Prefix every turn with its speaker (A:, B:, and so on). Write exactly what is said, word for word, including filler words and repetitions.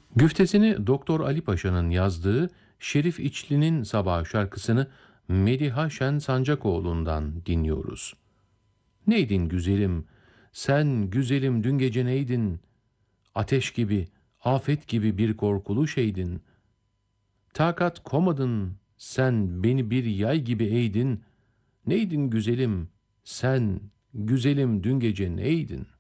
A: Güftesini Doktor Ali Paşa'nın yazdığı Şerif İçli'nin Sabah şarkısını Mediha Şen Sancakoğlu'ndan dinliyoruz. Neydin güzelim, sen güzelim dün gece neydin? Ateş gibi, afet gibi bir korkulu şeydin. Takat komadın, sen beni bir yay gibi eğdin. Neydin güzelim, sen güzelim dün gece neydin?''